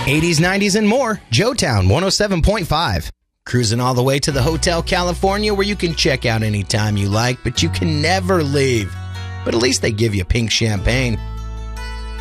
80s, 90s, and more. Joetown 107.5. Cruising all the way to the Hotel California, where you can check out anytime you like, but you can never leave. But at least they give you pink champagne.